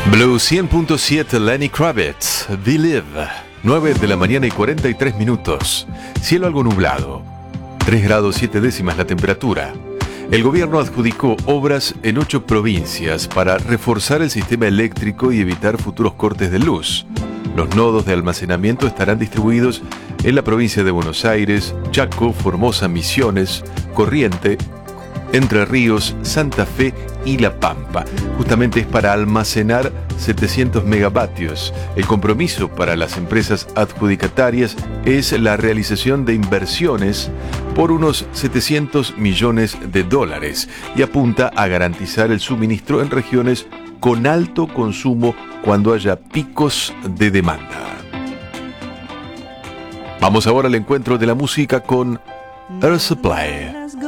Blue 100.7, Lenny Kravitz, Believe. 9 de la mañana y 43 minutos. Cielo algo nublado. 3 grados 7 décimas la temperatura. El gobierno adjudicó obras en 8 provincias para reforzar el sistema eléctrico y evitar futuros cortes de luz. Los nodos de almacenamiento estarán distribuidos en la provincia de Buenos Aires, Chaco, Formosa, Misiones, Corrientes, Entre Ríos, Santa Fe y La Pampa. Justamente es para almacenar 700 megavatios. El compromiso para las empresas adjudicatarias es la realización de inversiones por unos 700 millones de dólares y apunta a garantizar el suministro en regiones con alto consumo cuando haya picos de demanda. Vamos ahora al encuentro de la música con Air Supply.